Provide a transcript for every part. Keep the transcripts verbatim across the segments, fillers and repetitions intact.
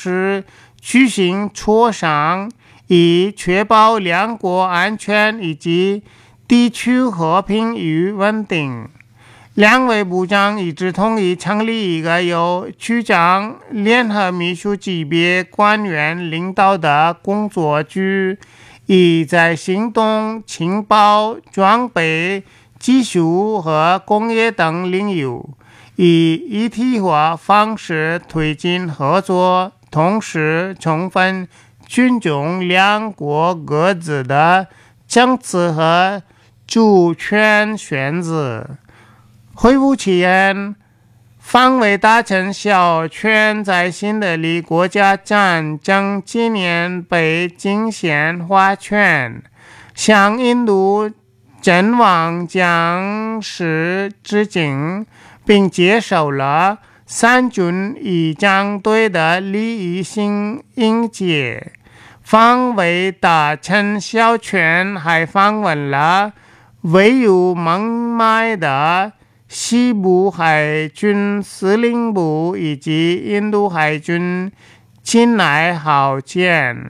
时举行磋商，以确保两国安全以及地区和平与稳定。两位部长一致同意成立一个由区长、联合秘书级别官员领导的工作局，以在行动、情报、装备、技术和工业等领域以一体化方式推进合作，同时充分尊重两国各自的政治和主权选择。会晤期间，防卫大臣小泉在新德里国家战争纪念碑敬献花圈，向印度阵亡将士致敬，并接受了三军仪仗队的礼仪性迎接。防卫大臣小泉还访问了位于孟买的西部海军司令部以及印度海军钦奈号舰。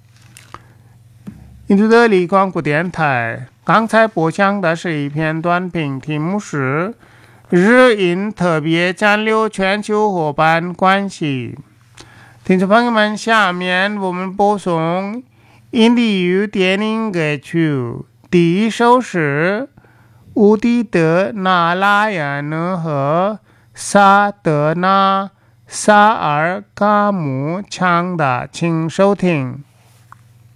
印度德里广播电台刚才播讲的是一篇短评，题目是日印特别战略全球伙伴关系。听众朋友们，下面我们播送印地语电影歌曲，第一首是乌迪德那拉雅讷和萨德纳萨尔嘎姆唱的，请收听。